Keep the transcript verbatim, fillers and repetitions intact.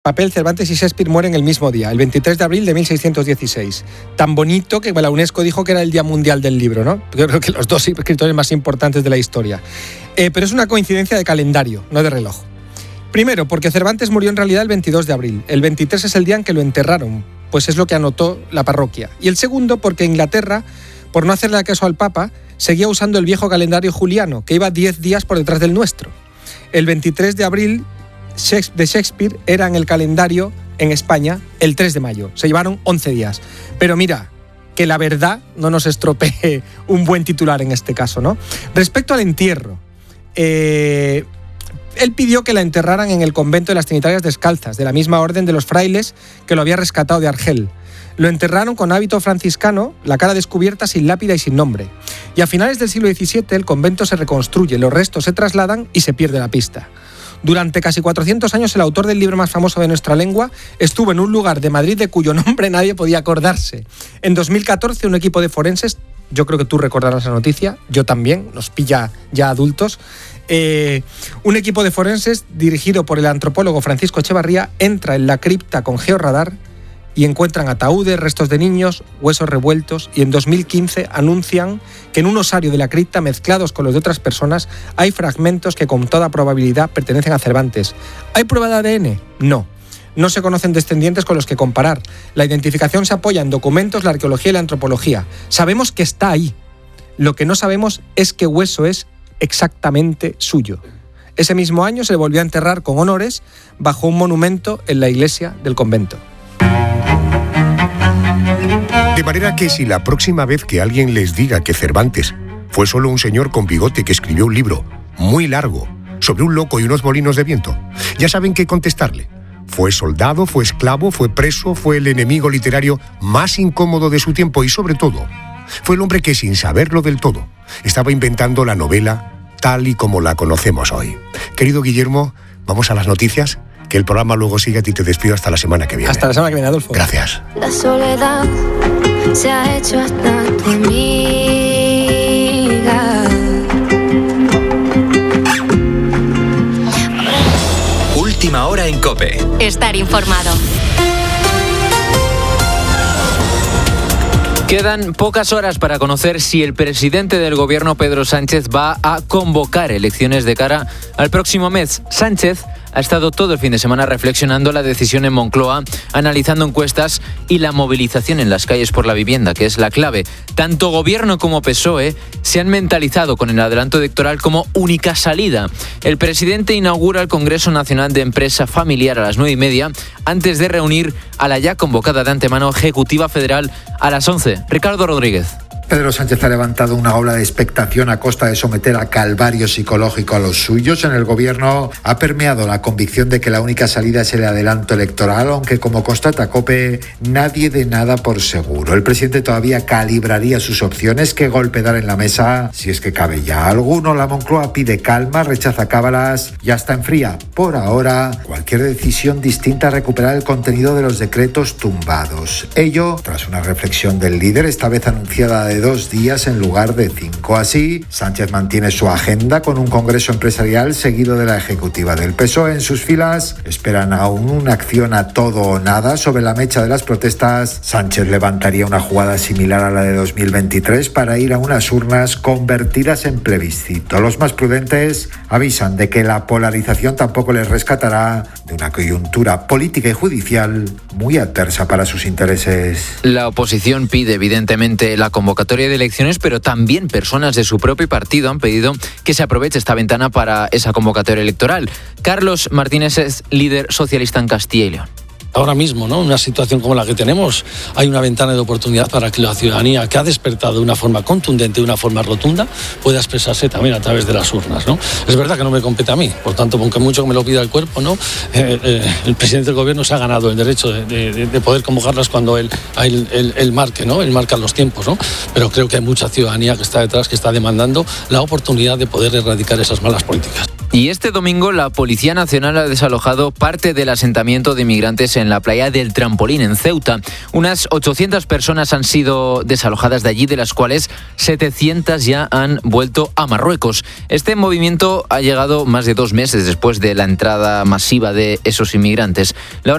papel, Cervantes y Shakespeare mueren el mismo día, el veintitrés de abril de mil seiscientos dieciséis. Tan bonito que la UNESCO dijo que era el Día Mundial del Libro, ¿no? Yo creo que los dos escritores más importantes de la historia. Eh, pero es una coincidencia de calendario, no de reloj. Primero, porque Cervantes murió en realidad el veintidós de abril. El veintitrés es el día en que lo enterraron, pues es lo que anotó la parroquia. Y el segundo, porque Inglaterra, por no hacerle caso al Papa, seguía usando el viejo calendario juliano, que iba diez días por detrás del nuestro. El veintitrés de abril de Shakespeare era en el calendario en España el tres de mayo. Se llevaron once días. Pero mira, que la verdad no nos estropee un buen titular en este caso, ¿no? Respecto al entierro, eh, él pidió que la enterraran en el convento de las Trinitarias Descalzas, de la misma orden de los frailes que lo había rescatado de Argel. Lo enterraron con hábito franciscano, la cara descubierta, sin lápida y sin nombre. Y a finales del siglo diecisiete el convento se reconstruye, los restos se trasladan y se pierde la pista. Durante casi cuatrocientos años el autor del libro más famoso de nuestra lengua estuvo en un lugar de Madrid de cuyo nombre nadie podía acordarse. En dos mil catorce un equipo de forenses, yo creo que tú recordarás la noticia, yo también, nos pilla ya adultos, eh, un equipo de forenses dirigido por el antropólogo Francisco Echevarría entra en la cripta con georradar y encuentran ataúdes, restos de niños, huesos revueltos, y en dos mil quince anuncian que en un osario de la cripta mezclados con los de otras personas hay fragmentos que con toda probabilidad pertenecen a Cervantes. ¿Hay prueba de A D N? No. No se conocen descendientes con los que comparar. La identificación se apoya en documentos, la arqueología y la antropología. Sabemos que está ahí. Lo que no sabemos es qué hueso es exactamente suyo. Ese mismo año se le volvió a enterrar con honores bajo un monumento en la iglesia del convento. De manera que si la próxima vez que alguien les diga que Cervantes fue solo un señor con bigote que escribió un libro muy largo sobre un loco y unos molinos de viento, ya saben qué contestarle. Fue soldado, fue esclavo, fue preso, fue el enemigo literario más incómodo de su tiempo y, sobre todo, fue el hombre que, sin saberlo del todo, estaba inventando la novela tal y como la conocemos hoy. Querido Guillermo, vamos a las noticias. Que el programa luego siga y te despido hasta la semana que viene. Hasta la semana que viene, Adolfo. Gracias. La soledad se ha hecho hasta tu amiga. Última hora en COPE. Estar informado. Quedan pocas horas para conocer si el presidente del gobierno, Pedro Sánchez, va a convocar elecciones de cara al próximo mes. Sánchez ha estado todo el fin de semana reflexionando la decisión en Moncloa, analizando encuestas y la movilización en las calles por la vivienda, que es la clave. Tanto Gobierno como P S O E se han mentalizado con el adelanto electoral como única salida. El presidente inaugura el Congreso Nacional de Empresa Familiar a las nueve y media, antes de reunir a la ya convocada de antemano Ejecutiva Federal a las once. Ricardo Rodríguez. Pedro Sánchez ha levantado una ola de expectación a costa de someter a calvario psicológico a los suyos. En el gobierno ha permeado la convicción de que la única salida es el adelanto electoral, aunque, como constata COPE, nadie de nada por seguro. El presidente todavía calibraría sus opciones, qué golpe dar en la mesa, si es que cabe ya alguno. La Moncloa pide calma, rechaza cábalas y hasta enfría, por ahora, cualquier decisión distinta a recuperar el contenido de los decretos tumbados. Ello, tras una reflexión del líder, esta vez anunciada de dos días en lugar de cinco. Así, Sánchez mantiene su agenda con un congreso empresarial seguido de la ejecutiva del P S O E. En sus filas esperan aún una acción a todo o nada. Sobre la mecha de las protestas, Sánchez levantaría una jugada similar a la de dos mil veintitrés para ir a unas urnas convertidas en plebiscito. Los más prudentes avisan de que la polarización tampoco les rescatará de una coyuntura política y judicial muy adversa para sus intereses. La oposición pide evidentemente la convocatoria de elecciones, pero también personas de su propio partido han pedido que se aproveche esta ventana para esa convocatoria electoral. Carlos Martínez es líder socialista en Castilla y León. Ahora mismo, ¿no? En una situación como la que tenemos, hay una ventana de oportunidad para que la ciudadanía, que ha despertado de una forma contundente, de una forma rotunda, pueda expresarse también a través de las urnas, ¿no? Es verdad que no me compete a mí, por tanto, aunque mucho que me lo pida el cuerpo, ¿no? Eh, eh, el presidente del gobierno se ha ganado el derecho de, de, de poder convocarlas cuando él, él, él, él marque, ¿no? Él marca los tiempos, ¿no? Pero creo que hay mucha ciudadanía que está detrás, que está demandando la oportunidad de poder erradicar esas malas políticas. Y este domingo la Policía Nacional ha desalojado parte del asentamiento de inmigrantes en la playa del Trampolín, en Ceuta. Unas ochocientas personas han sido desalojadas de allí, de las cuales setecientas ya han vuelto a Marruecos. Este movimiento ha llegado más de dos meses después de la entrada masiva de esos inmigrantes. Laura